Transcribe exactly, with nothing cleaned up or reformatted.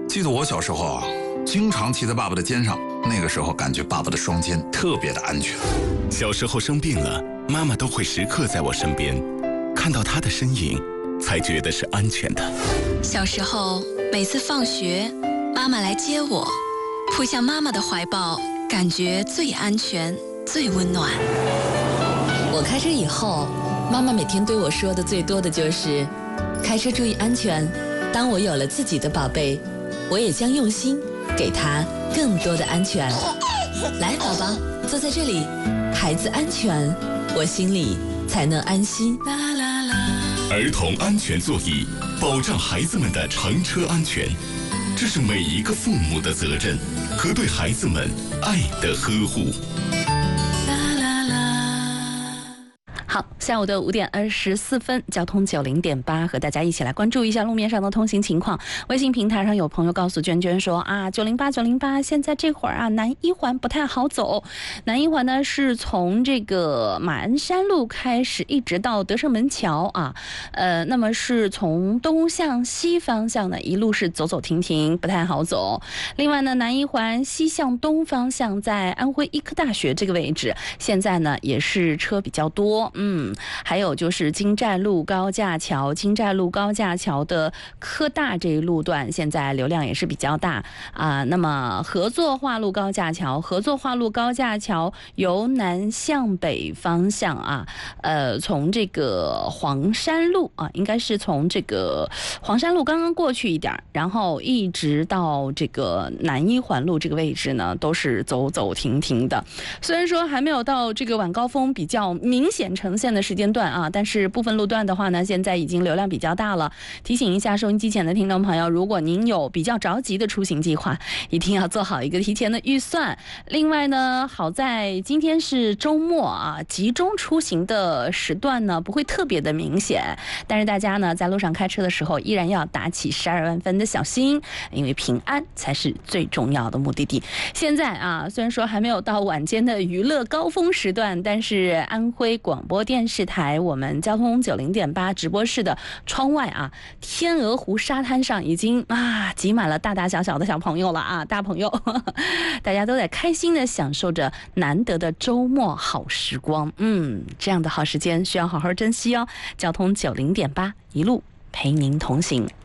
记得我小时候啊，经常骑在爸爸的肩上，那个时候感觉爸爸的双肩特别的安全。 小时候生病了，妈妈都会时刻在我身边，看到她的身影，才觉得是安全的。 小时候每次放学，妈妈来接我，扑向妈妈的怀抱，感觉最安全、最温暖。 我开车以后，妈妈每天对我说的最多的就是开车注意安全。当我有了自己的宝贝，我也将用心给他更多的安全。来，宝宝，坐在这里，孩子安全，我心里才能安心。 儿童安全座椅，保障孩子们的乘车安全，这是每一个父母的责任和对孩子们爱的呵护。 好，下午的五点二十四分，交通九零点八，和大家一起来关注一下路面上的通行情况。微信平台上有朋友告诉娟娟说啊，九零八九零八，现在这会儿啊，南一环不太好走。南一环呢是从这个马鞍山路开始，一直到德胜门桥啊，呃，那么是从东向西方向呢，一路是走走停停，不太好走。另外呢，南一环西向东方向，在安徽医科大学这个位置，现在呢也是车比较多。嗯，还有就是金寨路高架桥，金寨路高架桥的科大这一路段，现在流量也是比较大啊。那么合作化路高架桥，合作化路高架桥由南向北方向啊，呃，从这个黄山路啊，应该是从这个黄山路刚刚过去一点，然后一直到这个南一环路这个位置呢，都是走走停停的。虽然说还没有到这个晚高峰比较明显呈现的时间段啊，但是部分路段的话呢，现在已经流量比较大了。提醒一下收音机前的听众朋友，如果您有比较着急的出行计划，一定要做好一个提前的预算。另外呢，好在今天是周末啊，集中出行的时段呢不会特别的明显，但是大家呢在路上开车的时候，依然要打起十二万分的小心，因为平安才是最重要的目的地。现在啊，虽然说还没有到晚间的娱乐高峰时段，但是安徽广播电视台我们交通九零点八直播室的窗外啊，天鹅湖沙滩上已经啊挤满了大大小小的小朋友了啊，大朋友，呵呵，大家都在开心的享受着难得的周末好时光。嗯，这样的好时间需要好好珍惜哦。交通九零点八，一路陪您同行。